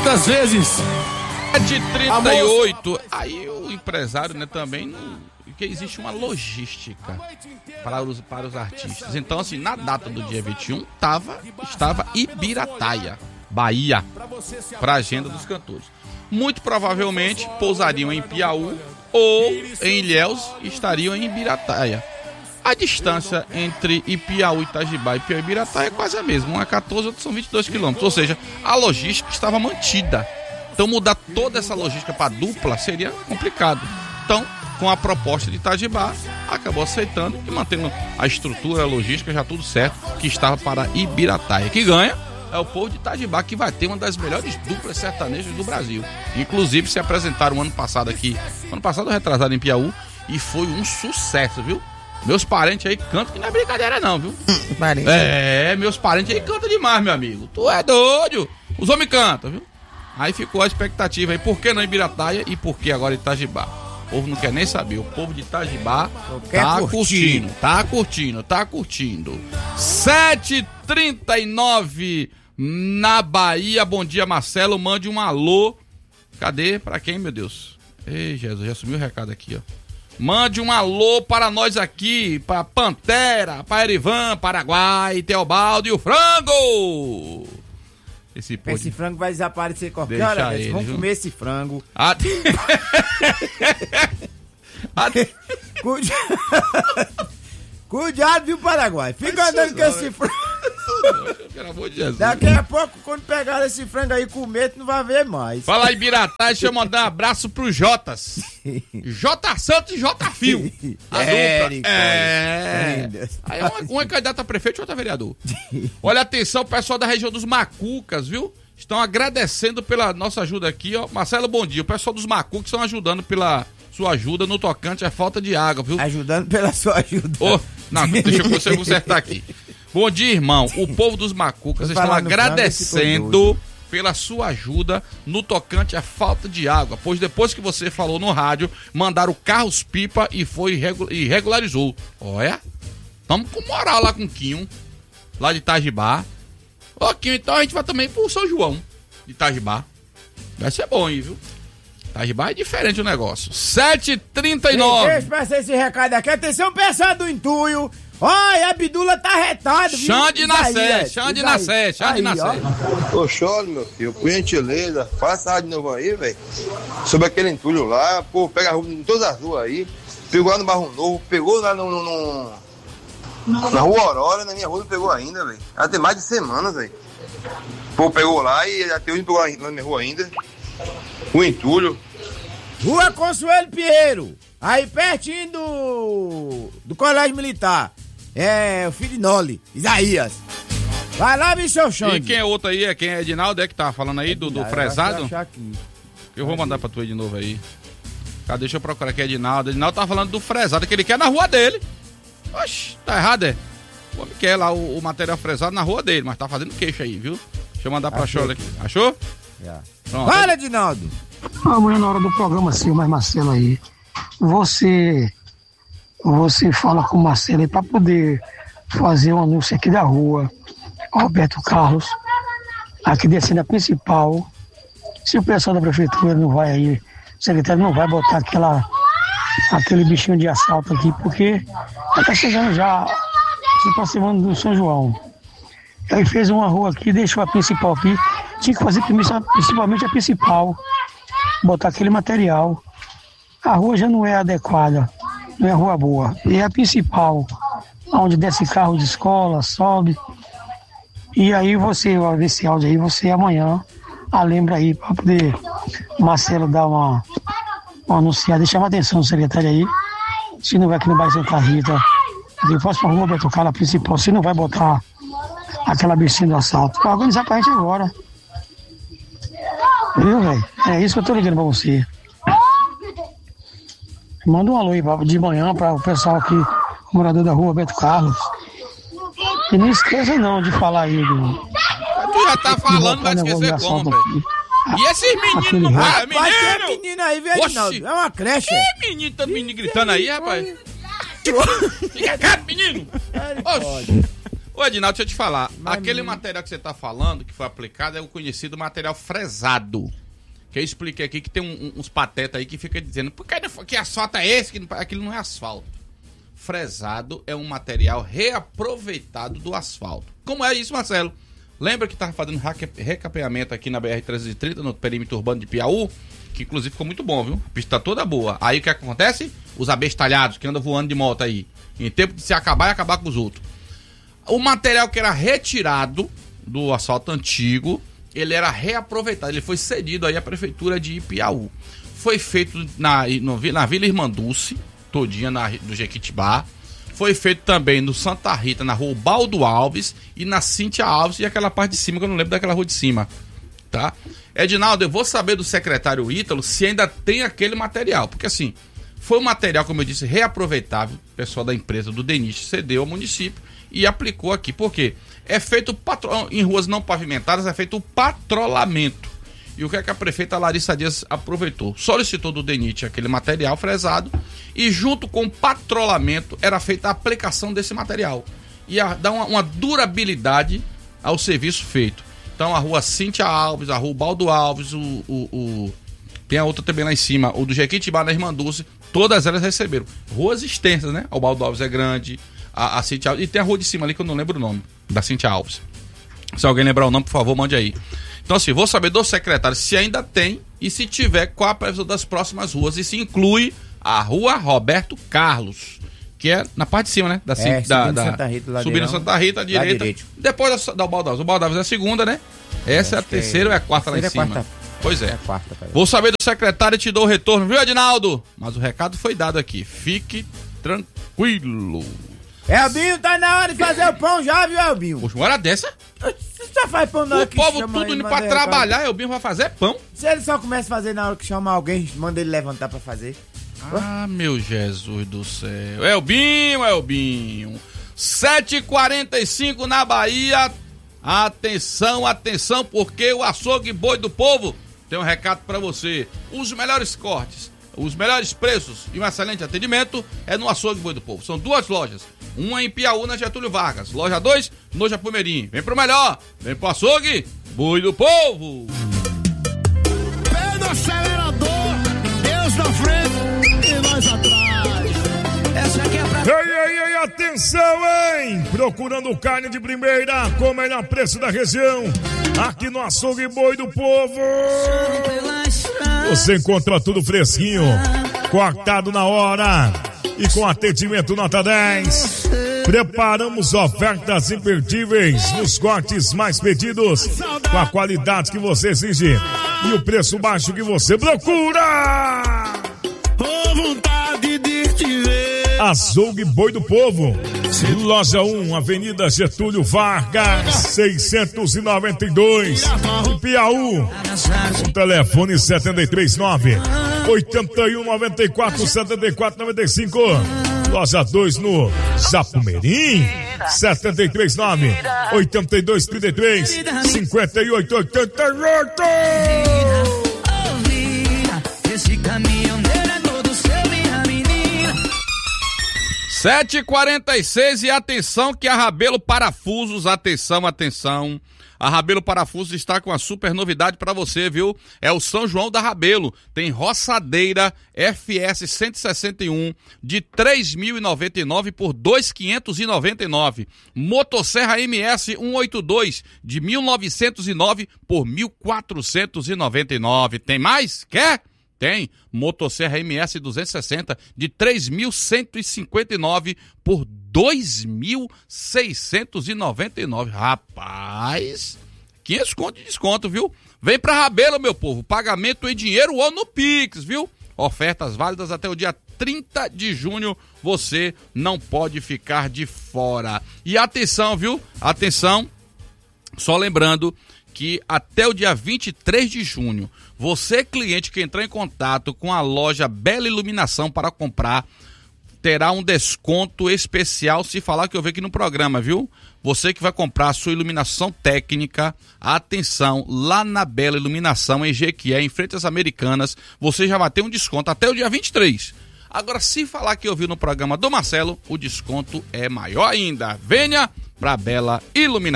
muitas vezes. 7h38. Aí o empresário, né, também que existe uma logística para os artistas. Então, assim, na data do dia 21 estava Ibirataia, Bahia, para a agenda dos cantores. Muito provavelmente pousariam em Piauí ou em Ilhéus e estariam em Ibirataia. A distância entre Ipiaú, Itajibá e Piauí e Ibirataia é quase a mesma. Um é 14, outro são 22 quilômetros. Ou seja, a logística estava mantida. Então mudar toda essa logística para dupla seria complicado. Então, com a proposta de Itajibá, acabou aceitando e mantendo a estrutura, a logística, já tudo certo, que estava para Ibirataia. Que ganha é o povo de Itajibá, que vai ter uma das melhores duplas sertanejas do Brasil. Inclusive se apresentaram ano passado retrasado em Piauí, e foi um sucesso, viu? Meus parentes aí cantam, que não é brincadeira não, viu? Meus parentes aí cantam demais, meu amigo. Tu é doido. Os homens cantam, viu? Aí ficou a expectativa aí, por que não Ibirataia e por que agora Itajibá? O povo não quer nem saber, o povo de Itajibá tá curtindo. 7h39 na Bahia. Bom dia, Marcelo, mande um alô. Cadê? Pra quem, meu Deus? Ei, Jesus, já sumiu o recado aqui, ó. Mande um alô para nós aqui, para Pantera, para Erivan, Paraguai, Teobaldo e o Frango. Esse frango vai desaparecer qualquer hora, eles, vamos comer esse frango. Cuidado, viu, Paraguai? Fica andando com esse frango. Pelo amor de Jesus. Daqui a pouco, quando pegar esse frango aí com medo, não vai ver mais. Fala aí, Ibirataia, deixa eu mandar um abraço pro Jotas. J Santos e J Fio. Aí um é candidato a prefeito e outro a vereador. Olha, atenção, pessoal da região dos Macucas, viu? Estão agradecendo pela nossa ajuda aqui, ó. Marcelo, bom dia. O pessoal dos Macucas estão ajudando pela sua ajuda no tocante à falta de água, viu? Ajudando pela sua ajuda. Não, deixa eu consertar aqui. Bom dia, irmão. O povo dos Macucas estão agradecendo pela sua ajuda no tocante à falta de água, pois depois que você falou no rádio, mandaram carros-pipa e regularizou. Olha, estamos com moral lá com o Quinho, lá de Itajibá. Ó, Quinho, então a gente vai também pro São João de Itajibá. Vai ser bom aí, viu? Itajibá é diferente o negócio. 7h39. Deixa eu passar esse recado aqui. Atenção, pessoal do Intuio. Olha, a Bidula tá retado, viu? Xande na sede. Ô, choro, meu filho, por gentileza, faça de novo aí, velho. Sobre aquele entulho lá, pô, pega a rua em todas as ruas aí. Pegou lá no Barro Novo, pegou lá na Rua Aurora, na minha rua não pegou ainda, velho. Já tem mais de semanas, velho. Pô, pegou lá e até hoje não pegou lá na minha rua ainda. O entulho. Rua Consuelo Pinheiro, aí pertinho do Colégio Militar. É, o filho de Noli, Isaías. Vai lá, bicho, Xande. E quem é outro aí? Quem é Edinaldo? É que tá falando aí do fresado? Eu vou mandar pra tu aí de novo aí. Cadê? Deixa eu procurar aqui, Edinaldo. Edinaldo tá falando do fresado, que ele quer na rua dele. Oxi, tá errado, é? O homem quer lá o material fresado na rua dele, mas tá fazendo queixa aí, viu? Deixa eu mandar pra Chola aqui. Achou? Já. Pronto. Fala, Edinaldo. Amanhã na hora do programa, assim, mas Marcelo aí, você fala com o Marcelo aí pra poder fazer um anúncio aqui da rua Roberto Carlos, aqui descendo a principal. Se o pessoal da prefeitura não vai aí, o secretário não vai botar aquele bichinho de assalto aqui, porque tá chegando já, se aproximando do São João. Ele fez uma rua aqui, deixou a principal aqui, tinha que fazer principalmente a principal, botar aquele material. A rua já não é adequada, não é rua boa. E a principal, onde desce carro de escola, sobe. E aí você vai ver esse áudio aí, você amanhã, lembra aí, para poder Marcelo dar uma anunciada e chamar a atenção do secretário aí. Se não vai aqui no bairro Santa Rita, depois para a rua Roberto Carlos, a principal, se não vai botar aquela bichinha do assalto. Vai organizar pra gente agora. Viu, velho? É isso que eu tô ligando pra você. Manda um alô aí de manhã para o pessoal aqui, o morador da rua Roberto Carlos. E não esqueça não de falar aí do... Tu já tá falando, vai esquecer como, velho? E esses meninos, menino aí, velho, Edinaldo. É uma creche. Que menino gritando aí, rapaz? Fica quieto, menino! Oxi! Ô, Edinaldo, deixa eu te falar. Aquele material que você tá falando, que foi aplicado, é o conhecido material fresado. Que eu expliquei aqui que tem uns patetas aí que fica dizendo, por que asfalto é esse? Aquilo não é asfalto. Fresado é um material reaproveitado do asfalto. Como é isso, Marcelo? Lembra que estava fazendo recapeamento aqui na BR-330, no perímetro urbano de Piauí? Que inclusive ficou muito bom, viu? A pista tá toda boa. Aí o que acontece? Os abestalhados que andam voando de moto aí. Em tempo de se acabar e acabar com os outros. O material que era retirado do asfalto antigo, ele era reaproveitado. Ele foi cedido aí à prefeitura de Piauí. Foi feito na Vila Irmanduce, todinha do Jequitibá. Foi feito também no Santa Rita, na rua Baldo Alves e na Cíntia Alves e aquela parte de cima, que eu não lembro daquela rua de cima, tá? Edinaldo, eu vou saber do secretário Ítalo se ainda tem aquele material, porque assim, foi um material, como eu disse, reaproveitável. O pessoal da empresa do DENIT cedeu ao município e aplicou aqui. Por quê? É feito em ruas não pavimentadas, é feito o patrulhamento. E o que é que a prefeita Larissa Dias aproveitou? Solicitou do DENIT aquele material fresado e junto com o patrulhamento era feita a aplicação desse material. E dar uma durabilidade ao serviço feito. Então a rua Cíntia Alves, a rua Baldo Alves, tem a outra também lá em cima, o do Jequitibá na Irmanduce, todas elas receberam. Ruas extensas, né? O Baldo Alves é grande, a Cíntia Alves, e tem a rua de cima ali que eu não lembro o nome, da Cíntia Alves. Se alguém lembrar o nome, por favor, mande aí. Então assim, vou saber do secretário se ainda tem e se tiver, qual a previsão das próximas ruas. E se inclui a rua Roberto Carlos, que é na parte de cima, né? Subindo Santa Rita, à direita. Depois da Baldo Alves. O Baldo Alves é a segunda, né? Essa é a terceira ou é a quarta lá em cima? Pois é. Vou saber do secretário e te dou o retorno, viu, Edinaldo? Mas o recado foi dado aqui. Fique tranquilo. Elbinho, tá na hora de fazer o pão já, viu, Elbinho? Poxa, uma hora dessa? Você só faz pão na hora que chama. O povo tudo indo pra trabalhar, Elbinho vai fazer pão. Se ele só começa a fazer na hora que chama alguém, manda ele levantar pra fazer. Ah, meu Jesus do céu. Elbinho. 7h45 na Bahia. Atenção, porque o Açougue Boi do Povo tem um recado pra você. Os melhores cortes, os melhores preços e um excelente atendimento é no Açougue Boi do Povo. São duas lojas. Uma em Piauí, na Getúlio Vargas. Loja 2, no Japumerim. Vem pro melhor. Vem pro Açougue Boi do Povo. Pé no acelerador. Deus na frente e nós atrás. Essa aqui é pra... Ei, atenção, hein? Procurando carne de primeira com o melhor preço da região. Aqui no Açougue Boi do Povo. Você encontra tudo fresquinho, cortado na hora e com atendimento nota 10. Preparamos ofertas imperdíveis nos cortes mais pedidos, com a qualidade que você exige e o preço baixo que você procura. Oh, vontade de te ver. Açougue Boi do Povo, Loja 1, Avenida Getúlio Vargas, 692, em Piauí. O telefone 739-8194-7495. Loja 2 no Japumerim, 739-8233-5888. Esse caminhoneiro é todo seu, minha menina. 7h46 e atenção que a Rabelo Parafusos, atenção. A Rabelo Parafusos está com uma super novidade para você, viu? É o São João da Rabelo. Tem roçadeira FS 161 de 3.099 por 2.599. Motosserra MS 182 de 1.909 por 1.499. Tem mais? Quer? Tem. Motosserra MS 260 de 3.159 por 2.699. Rapaz, 500 conto de desconto, viu? Vem pra Rabelo, meu povo. Pagamento em dinheiro ou no Pix, viu? Ofertas válidas até o dia 30 de junho. Você não pode ficar de fora. E atenção, viu? Atenção. Só lembrando que até o dia 23 de junho, você, cliente que entrar em contato com a loja Bela Iluminação para comprar, terá um desconto especial se falar que eu vi aqui no programa, viu? Você que vai comprar a sua iluminação técnica, atenção, lá na Bela Iluminação, em Jequié, em frente às Americanas, você já vai ter um desconto até o dia 23. Agora, se falar que eu vi no programa do Marcelo, o desconto é maior ainda. Venha para bela iluminação.